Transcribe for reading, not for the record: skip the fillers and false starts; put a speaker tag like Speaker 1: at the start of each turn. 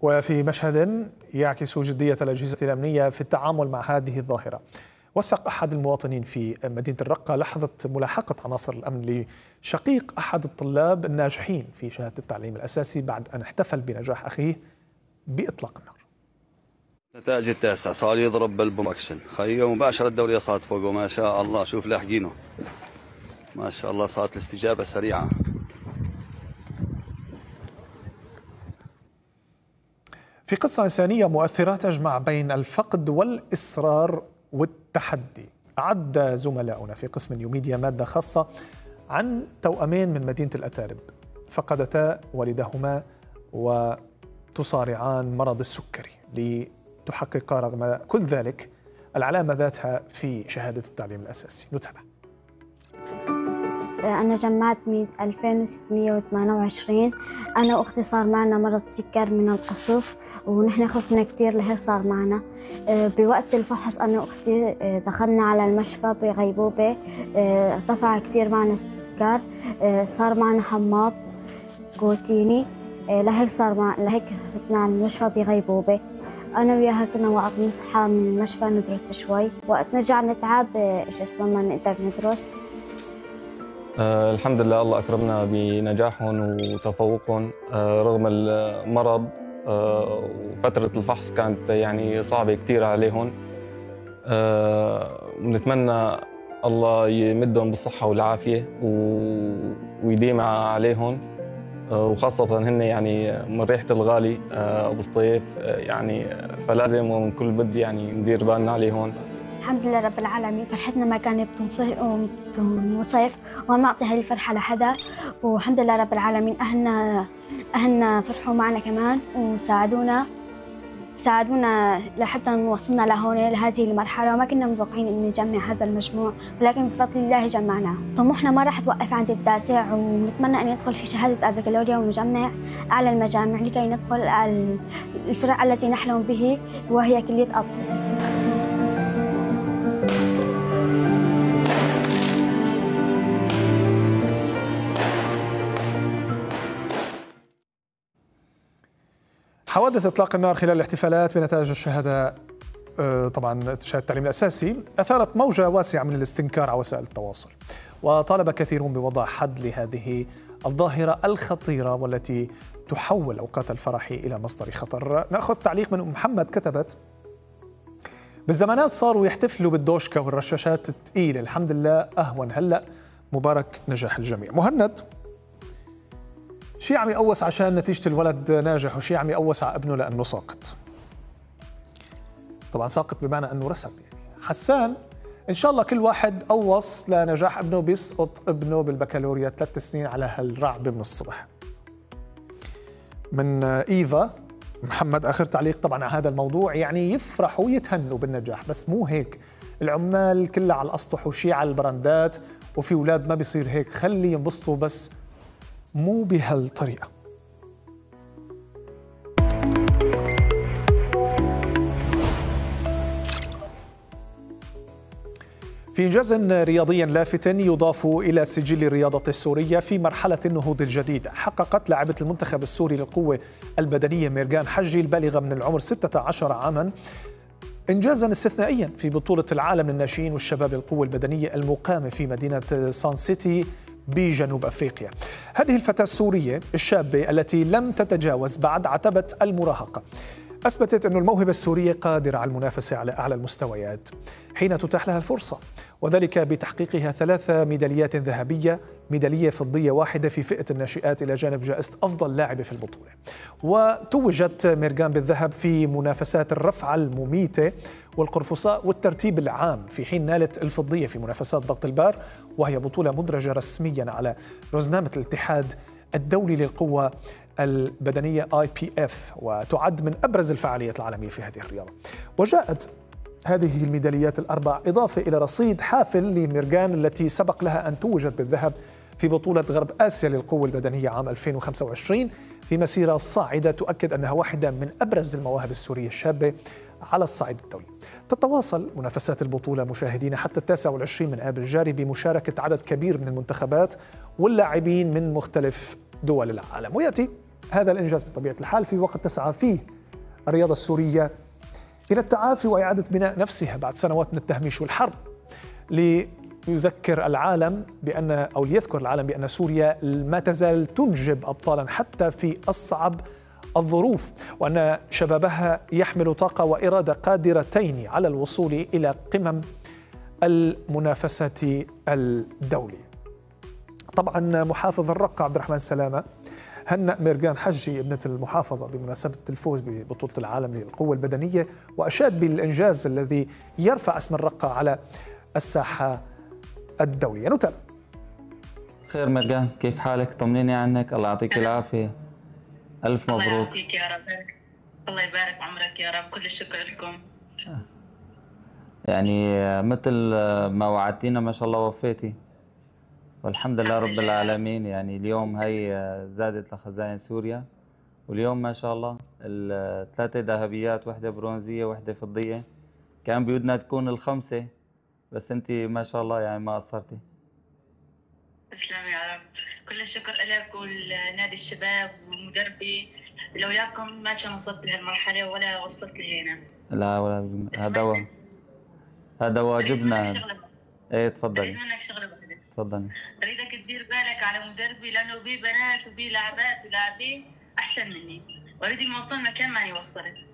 Speaker 1: وفي مشهد يعكس جدية الأجهزة الأمنية في التعامل مع هذه الظاهرة، وثق أحد المواطنين في مدينة الرقة لحظة ملاحقة عناصر الأمن لشقيق أحد الطلاب الناجحين في شهادة التعليم الأساسي بعد أن احتفل بنجاح أخيه بإطلاق النار.
Speaker 2: نتائج التاسع صار يضرب بالبوم اكشن خيو مباشرة الدورية صارت فوقه ما شاء الله. شوف لاحقينه ما شاء الله، صارت الاستجابة سريعة.
Speaker 1: في قصة إنسانية مؤثرة تجمع بين الفقد والإصرار والتحدي، أعد زملاؤنا في قسم نيوميديا مادة خاصة عن توأمين من مدينة الأتارب فقدتا والدهما وتصارعان مرض السكري لتحقق رغم كل ذلك العلامة ذاتها في شهادة التعليم الأساسي. نتابع.
Speaker 3: أنا جمعت 2628. أنا وأختي صار معنا مرض سكر من القصف، ونحن خفنا كتير لهيك صار معنا. بوقت الفحص أنا وأختي دخلنا على المشفى بغيبوبة، ارتفع كتير معنا السكر، صار معنا حماض كوتيني، لهيك فتنا على المشفى بغيبوبة. أنا وياها كنا وقت نصحى من المشفى ندرس شوي، وقت نرجع نتعب ما نقدر ندرس.
Speaker 4: الحمد لله الله أكرمنا بنجاحهم وتفوقهم رغم المرض، وفترة الفحص كانت يعني صعبة كتير عليهم. ونتمنى الله يمدهم بالصحة والعافية ويديم عليهم، وخاصة هن يعني من ريحة الغالي أبو سطيف يعني، فلازم ومن كل بد يعني ندير بالنا عليهم.
Speaker 3: الحمد لله رب العالمين، فرحتنا ما كانت بتنوصف وما نعطي هاي الفرحة لحدا، والحمد لله رب العالمين. أهلنا فرحوا معنا كمان وساعدونا لحتى وصلنا لهون لهذه المرحلة، وما كنا متوقعين إن نجمع هذا المجموع، ولكن بفضل الله جمعناه. طموحنا ما راح توقف عند التاسع، ونتمنى أن ندخل في شهادة البكالوريا ونجمع أعلى المجامع لكي ندخل الفرع التي نحلم به وهي كلية الطب.
Speaker 1: حوادث إطلاق النار خلال الاحتفالات بنتائج الشهادة طبعا شهادة التعليم الأساسي أثارت موجة واسعة من الاستنكار على وسائل التواصل، وطالب كثيرون بوضع حد لهذه الظاهرة الخطيرة والتي تحول أوقات الفرح إلى مصدر خطر. نأخذ تعليق من محمد، كتبت: بالزمانات صاروا يحتفلوا بالدوشكا والرشاشات الثقيلة، الحمد لله أهون هلأ، مبارك نجاح الجميع. مهند: شي عم يقوس عشان نتيجة الولد ناجح، وشي عم يقوس على ابنه لأنه ساقط. طبعا ساقط بمعنى أنه رسب يعني. حسان: إن شاء الله كل واحد قوص لنجاح ابنه بيسقط ابنه بالبكالوريا 3 سنين على هالرعبة من الصبح. من إيفا محمد آخر تعليق طبعا على هذا الموضوع: يعني يفرحوا ويتهنوا بالنجاح بس مو هيك، العمال كلها على الأسطح وشي على البراندات، وفي أولاد ما بيصير هيك، خلي ينبسطوا بس مو بهالطريقة. في إنجاز رياضي لافت يضاف إلى سجل الرياضة السورية في مرحلة النهوض الجديدة، حققت لاعبة المنتخب السوري للقوة البدنية ميرجان حجي البالغة من العمر 16 عاما إنجازا استثنائيا في بطولة العالم للناشئين والشباب للقوة البدنية المقامة في مدينة سان سيتي بجنوب أفريقيا. هذه الفتاة السورية الشابة التي لم تتجاوز بعد عتبة المراهقة أثبتت أن الموهبة السورية قادرة على المنافسة على أعلى المستويات حين تتاح لها الفرصة، وذلك بتحقيقها 3 ميداليات ذهبية، ميدالية فضية واحدة في فئة الناشئات إلى جانب جائزة أفضل لاعبة في البطولة. وتوجت ميرجان بالذهب في منافسات الرفعة المميتة والقرفصاء والترتيب العام، في حين نالت الفضية في منافسات ضغط البار، وهي بطولة مدرجة رسميا على رزنامة الاتحاد الدولي للقوة البدنية IPF، وتعد من أبرز الفعاليات العالمية في هذه الرياضة. وجاءت هذه الميداليات الأربع إضافة إلى رصيد حافل لميرجان التي سبق لها أن توجت بالذهب في بطولة غرب آسيا للقوة البدنية عام 2025 في مسيرة صاعدة تؤكد أنها واحدة من أبرز المواهب السورية الشابة على الصعيد الدولي. تتواصل منافسات البطولة مشاهدين حتى 29 من آب الجاري بمشاركة عدد كبير من المنتخبات واللاعبين من مختلف دول العالم. ويأتي هذا الإنجاز بطبيعة الحال في وقت تسعى فيه الرياضة السورية إلى التعافي وإعادة بناء نفسها بعد سنوات من التهميش والحرب، ليذكر العالم ليذكر العالم بأن سوريا ما تزال تنجب أبطالا حتى في أصعب الظروف، وأن شبابها يحمل طاقة وإرادة قادرتين على الوصول إلى قمم المنافسة الدولية. طبعا محافظ الرقة عبد الرحمن سلامة هنأ ميرجان حجي ابنة المحافظة بمناسبة الفوز ببطولة العالم للقوة البدنية، وأشاد بالإنجاز الذي يرفع اسم الرقة على الساحة الدولية. نتابع.
Speaker 5: خير ميرجان، كيف حالك؟ طمنيني عنك. الله يعطيك العافية، ألف مبروك.
Speaker 6: الله يعافيك يا رب. الله يبارك عمرك يا رب. كل الشكر لكم.
Speaker 5: يعني مثل ما وعدتينا ما شاء الله وفيتي، والحمد لله رب العالمين. يعني اليوم هي زادت لخزائن سوريا، واليوم ما شاء الله الثلاثة ذهبيات، واحدة برونزية واحدة فضية. كان بيودنا تكون الخمسة، بس انت ما شاء الله يعني ما قصرتي.
Speaker 6: تسلم يا رب. كل الشكر لك ولنادي الشباب ومدربي. لولاكم ما كان وصلت لهالمرحلة ولا وصلت لهنا.
Speaker 5: لا ولا هذا واجبنا. ايه تفضلي.
Speaker 6: اريد منك شغلة واحدة.
Speaker 5: تفضلي.
Speaker 6: اريدك تدير بالك على مدربي، لانه بي بنات وبي لاعبات ولاعبين احسن مني، واريد يوصلون مكان ماني وصلت.